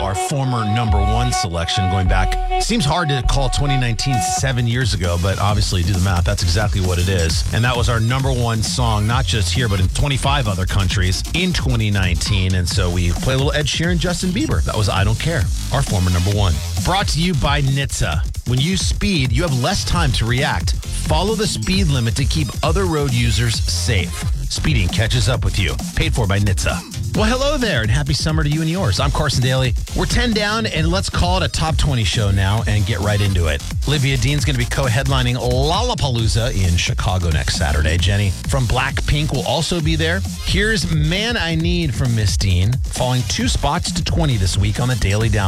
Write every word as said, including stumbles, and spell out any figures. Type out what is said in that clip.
our former number one selection going back. Seems hard to call twenty nineteen seven years ago, but obviously, do the math. That's exactly what it is. And that was our number one song, not just here, but in twenty-five other countries in twenty nineteen. And so we play a little Ed Sheeran, Justin Bieber. That was I Don't Care, our former number one. Brought to you by N H T S A. When you speed, you have less time to react. Follow the speed limit to keep other road users safe. Speeding catches up with you. Paid for by N H T S A. Well, hello there, and happy summer to you and yours. I'm Carson Daly. We're ten down, and let's call it a top twenty show now and get right into it. Olivia Dean's going to be co-headlining Lollapalooza in Chicago next Saturday. Jenny from Blackpink will also be there. Here's Man I Need from Miss Dean, falling two spots to twenty this week on the Daily Down.